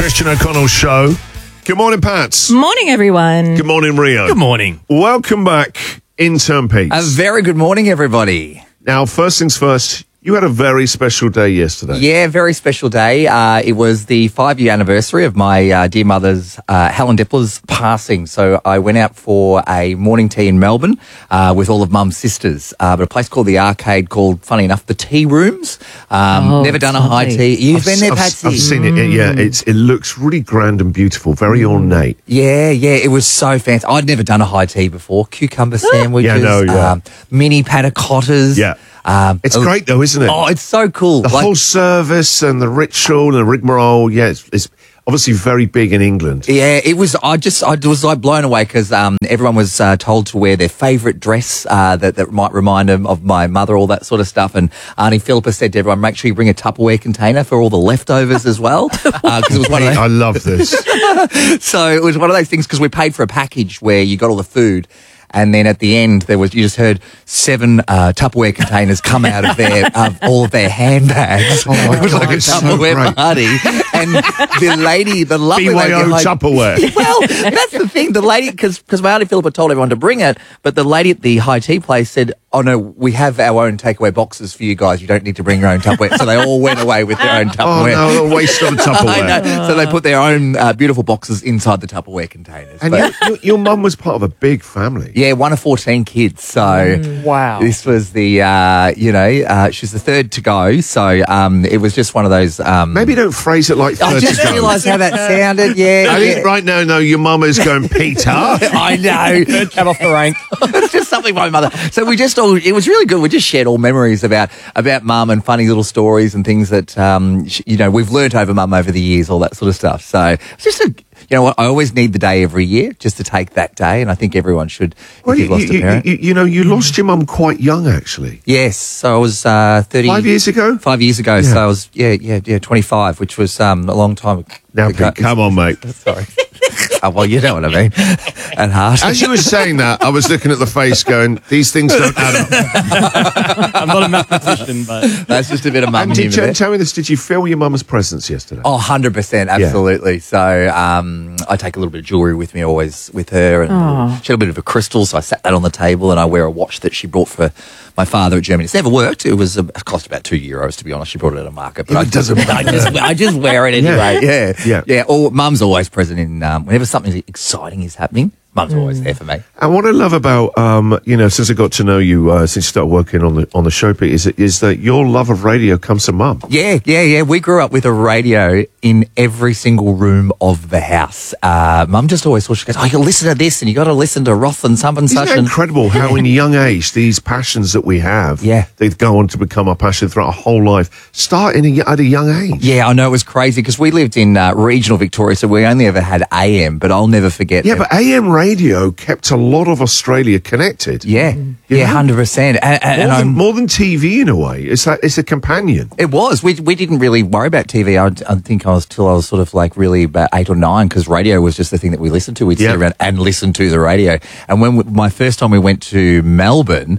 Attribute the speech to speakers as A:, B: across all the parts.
A: Christian O'Connell Show. Good morning, Pats.
B: Morning, everyone.
A: Good morning, Rio.
C: Good morning.
A: Welcome back, Intern Pete.
D: A very good morning, everybody.
A: Now, first things first, you had a very special day yesterday.
D: Yeah, very special day. It was the 5-year anniversary of my dear mother's, Helen Dippler's passing. So I went out for a morning tea in Melbourne with all of Mum's sisters, but a place called the Arcade called, funny enough, the Tea Rooms. Never done a high tea. You've been there, Patsy?
A: I've seen it. Yeah, it looks really grand and beautiful, very ornate.
D: Yeah, it was so fancy. I'd never done a high tea before. Cucumber sandwiches, mini panna cottas.
A: Yeah. It's great though, isn't it?
D: Oh, it's so cool.
A: The whole service and the ritual and the rigmarole. Yeah, it's obviously very big in England.
D: Yeah, it was. I was like blown away because everyone was told to wear their favourite dress that might remind them of my mother, all that sort of stuff. And Auntie Philippa said to everyone, make sure you bring a Tupperware container for all the leftovers as well. Because it was one of those.
A: I love this.
D: So it was one of those things because we paid for a package where you got all the food. And then at the end, you just heard 7 Tupperware containers come out of all of their handbags.
A: Oh my
D: it was
A: God,
D: like a Tupperware party. And the lovely lady
A: BYO Tupperware.
D: Well, that's the thing. The lady, because my Auntie Philippa told everyone to bring it, but the lady at the high tea place said, oh no, we have our own takeaway boxes for you guys. You don't need to bring your own Tupperware. So they all went away with their own Tupperware.
A: Oh no, a waste of a Tupperware.
D: I know. So they put their own beautiful boxes inside the Tupperware containers.
A: And your mum was part of a big family.
D: Yeah, one of 14 kids. So
B: Wow.
D: this was the, she's the third to go. So it was just one of those.
A: Maybe don't phrase it like 30
D: I just realised how that sounded. Yeah.
A: I think right now, no, your mum is going, Peter.
D: I know.
C: Come off the rank.
D: It's just something my mother. So we just it was really good. We just shared all memories about mum and funny little stories and things that, we've learnt over mum over the years, all that sort of stuff. So it's just you know what? I always need the day every year just to take that day, and I think everyone should if you've lost a parent.
A: You lost your mum quite young, actually.
D: Yes, so I was 30.
A: 5 years ago?
D: 5 years ago,
A: Yeah.
D: so I was 25, which was a long time ago.
A: Now, Pete, come on, mate.
D: Sorry. Well, you know what I mean. At heart.
A: As you were saying that, I was looking at the face going, these things don't add up.
C: I'm not a mathematician, but
D: That's just a bit of mum
A: And
D: humour there.
A: tell me this, did you feel your mum's presence yesterday?
D: Oh, 100%, absolutely. So I take a little bit of jewellery with me always with her. And she had a bit of a crystal, so I sat that on the table, and I wear a watch that she brought for my father at Germany. It's never worked. It cost about €2, to be honest. She brought it at a market. But
A: It doesn't matter.
D: I just wear it anyway.
A: Yeah.
D: Mum's always present in whenever something exciting is happening. Mum's always there for me.
A: And what I love about, since I got to know you, since you started working on the show, Pete, is that your love of radio comes from Mum.
D: Yeah. We grew up with a radio in every single room of the house. Mum just always thought, she goes, oh, you listen to this and you got to listen to Roth and some and
A: Isn't
D: such.
A: that incredible how in a young age, these passions that we have, they go on to become our passion throughout our whole life, start at a young age.
D: Yeah, I know, it was crazy because we lived in regional Victoria, so we only ever had AM, but I'll never forget.
A: Yeah, but AM radio kept a lot of Australia connected.
D: Yeah, 100%. And
A: More than TV in a way. It's a companion.
D: it was. We didn't really worry about TV. I think I was sort of like really about 8 or 9 because radio was just the thing that we listened to. We'd sit around and listen to the radio. And when my first time we went to Melbourne,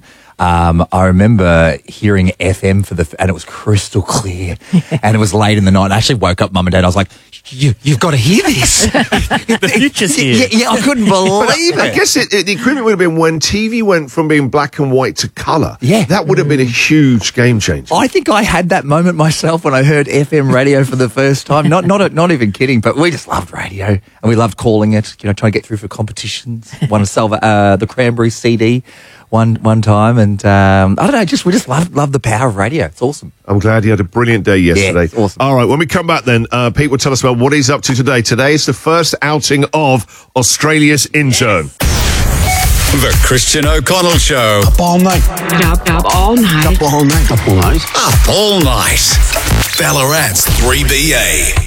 D: I remember hearing FM and it was crystal clear, and it was late in the night. And I actually woke up Mum and Dad. I was like, "You've got to hear this.
C: the future's here.
D: Yeah, I couldn't believe
A: I
D: it.
A: guess the equivalent would have been when TV went from being black and white to colour.
D: Yeah.
A: That would have been a huge game changer.
D: I think I had that moment myself when I heard FM radio for the first time. Not even kidding, but we just loved radio and we loved calling it. Trying to get through for competitions. Won a the Cranberry CD one time, and I don't know. We just love the power of radio. It's awesome.
A: I'm glad you had a brilliant day yesterday.
D: Yeah, it's awesome.
A: All right, when we come back then, Pete will tell us about what he's up to today. Today is the first outing of Australia's intern.
E: The Christian O'Connell Show.
F: Up all night.
G: Up all night.
F: Up all night. Up all night.
E: Up all night. Ballarat's 3BA.